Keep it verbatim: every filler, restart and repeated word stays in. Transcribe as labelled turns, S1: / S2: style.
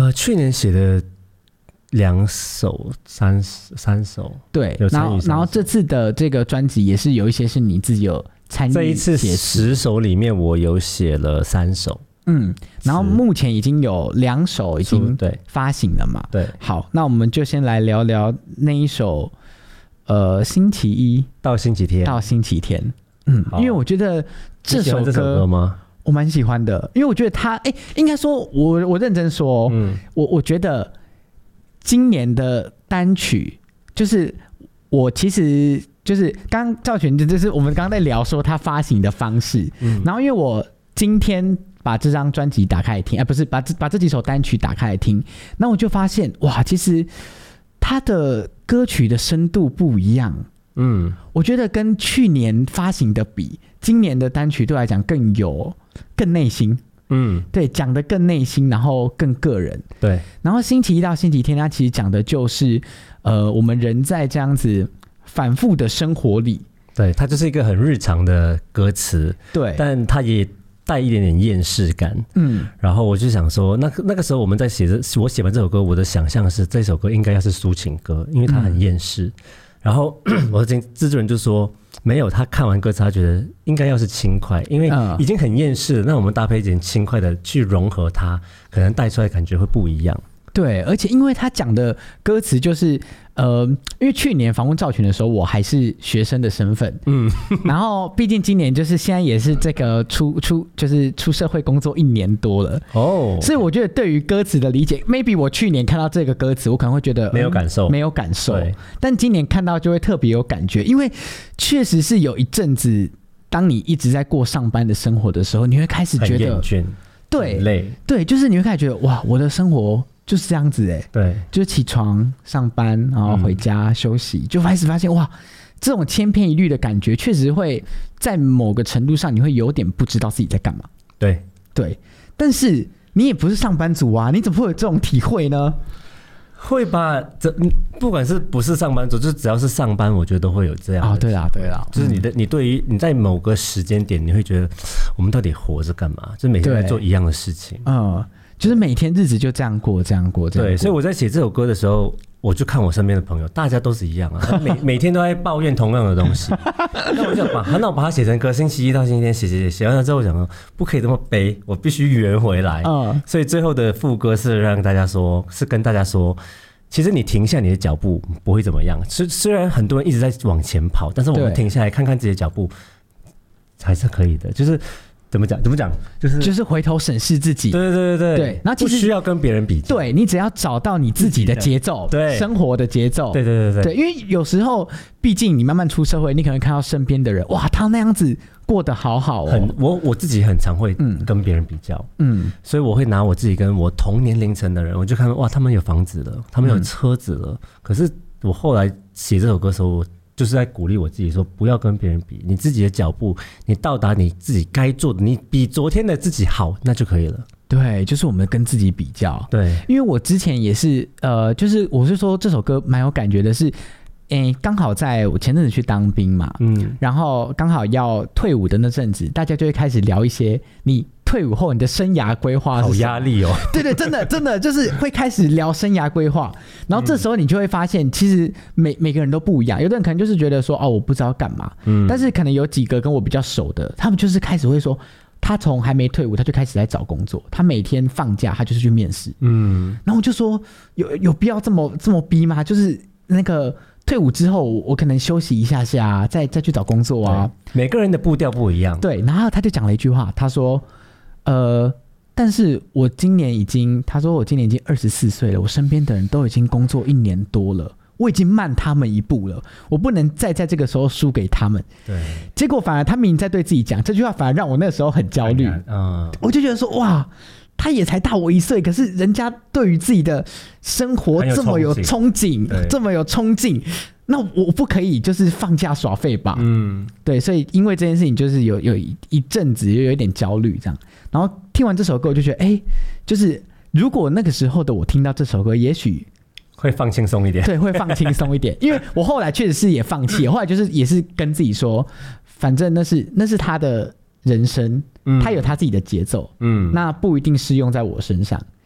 S1: 呃，去年写的两首、三三首，
S2: 对，然后然后这次的这个专辑也是有一些是你自己有参与，
S1: 这一次十首里面我有写了三首。
S2: 嗯，然后目前已经有两首已经发行了嘛？
S1: 对，
S2: 好，那我们就先来聊聊那一首，呃，星期一
S1: 到星期天，
S2: 到星期天。嗯，因为我觉得这首 歌,
S1: 这首歌吗？
S2: 我蛮喜欢的，因为我觉得它，哎，应该说我我认真说，嗯，我我觉得今年的单曲，就是我其实就是刚刚赵全，就是我们刚刚在聊说他发行的方式，嗯，然后因为我今天把这张专辑打开来听，哎，不是把这把这几首单曲打开来听，那我就发现哇，其实它的歌曲的深度不一样。嗯，我觉得跟去年发行的比，今年的单曲对我来讲更有更内心。嗯，对，讲的更内心，然后更个人。
S1: 对，
S2: 然后星期一到星期天，它其实讲的就是呃，我们人在这样子反复的生活里。
S1: 对，它就是一个很日常的歌词。对，但它也带一点点厌世感。嗯，然后我就想说，那那个时候我们在写这，我写完这首歌，我的想象是这首歌应该要是抒情歌，因为它很厌世。嗯，然后我的制作人就说，没有，他看完歌词，他觉得应该要是轻快，因为已经很厌世了，那我们搭配一点轻快的去融合它，可能带出来感觉会不一样。
S2: 对，而且因为他讲的歌词就是，呃，因为去年访问赵群的时候，我还是学生的身份，嗯，然后毕竟今年就是现在也是这个出出就是出社会工作一年多了，哦，所以我觉得对于歌词的理解 ，maybe 我去年看到这个歌词，我可能会觉得、嗯、
S1: 没有感受，
S2: 没有感受，但今年看到就会特别有感觉，因为确实是有一阵子，当你一直在过上班的生活的时候，你会开始觉得
S1: 很厌倦，
S2: 对，
S1: 很累，
S2: 对，就是你会开始觉得哇，我的生活就是这样子哎、欸，
S1: 对，
S2: 就是起床上班，然后回家休息，嗯、就开始发现哇，这种千篇一律的感觉，确实会在某个程度上，你会有点不知道自己在干嘛。
S1: 对
S2: 对，但是你也不是上班族啊，你怎么会有这种体会呢？
S1: 会吧，这不管是不是上班族，就只要是上班，我觉得都会有这样的。
S2: 哦，对啦，对啦，
S1: 就是你的，你对于你在某个时间点，你会觉得我们到底活着干嘛？就每天在做一样的事情。嗯。
S2: 就是每天日子就这样过，这样过，这样过。
S1: 对，所以我在写这首歌的时候，我就看我身边的朋友，大家都是一样啊，每每天都在抱怨同样的东西。那我就把，那我把它写成歌，星期一到星期天写写写，写完了之后，我想说不可以这么悲，我必须圆回来。嗯，所以最后的副歌是让大家说，是跟大家说，其实你停下你的脚步不会怎么样。虽虽然很多人一直在往前跑，但是我们停下来看看自己的脚步，还是可以的。就是。怎么讲？怎么讲？就是
S2: 就是回头审视自己。
S1: 对对对对
S2: 对。然后其实
S1: 不需要跟别人比较。
S2: 对，你只要找到你自己的节奏，对生活的节奏。
S1: 对对对
S2: 对, 对。因为有时候，毕竟你慢慢出社会，你可能看到身边的人，哇，他那样子过得好好哦。
S1: 很，我我自己很常会跟别人比较，嗯，所以我会拿我自己跟我同年龄层的人，我就看哇，他们有房子了，他们有车子了。嗯、可是我后来写这首歌的时候，我就是在鼓励我自己说，不要跟别人比，你自己的脚步，你到达你自己该做的，你比昨天的自己好，那就可以了。
S2: 对，就是我们跟自己比较。
S1: 对，
S2: 因为我之前也是，呃，就是我是说这首歌蛮有感觉的是，诶，刚好在我前阵子去当兵嘛，嗯，然后刚好要退伍的那阵子，大家就会开始聊一些你退伍后你的生涯规划，
S1: 好压力哦。
S2: 对对，真的真的就是会开始聊生涯规划，然后这时候你就会发现，其实每每个人都不一样。有的人可能就是觉得说，哦，我不知道干嘛，嗯，但是可能有几个跟我比较熟的，他们就是开始会说，他从还没退伍他就开始在找工作，他每天放假他就是去面试，嗯，然后我就说，有有必要这么这么逼吗？就是那个。退伍之后，我可能休息一下下，再再去找工作啊。
S1: 每个人的步调不一样。
S2: 对，然后他就讲了一句话，他说：“呃，但是我今年已经，他说我今年已经二十四岁了，我身边的人都已经工作一年多了，我已经慢他们一步了，我不能再在这个时候输给他们。”对，结果反而他明明在对自己讲这句话，反而让我那时候很焦虑。嗯，我就觉得说，哇。他也才大我一岁，可是人家对于自己的生活这么有憧憬，这么有冲劲，那我不可以就是放假耍废吧？嗯，对，所以因为这件事情，就是有有一阵子有一点焦虑这样。然后听完这首歌，我就觉得，哎，就是如果那个时候的我听到这首歌，也许
S1: 会放轻松一点，
S2: 对，会放轻松一点。因为我后来确实是也放弃，后来就是也是跟自己说，反正那是那是他的人生。他有他自己的节奏，嗯，那不一定适用在我身上。